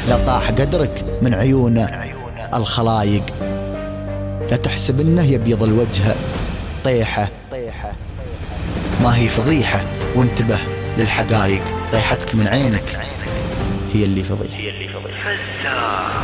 لطاح قدرك من عيون الخلايق. لا تحسب انه يبيض الوجه طيحة، ما هي فضيحة، وانتبه للحقائق، طيحتك من عينك هي اللي فضيحة.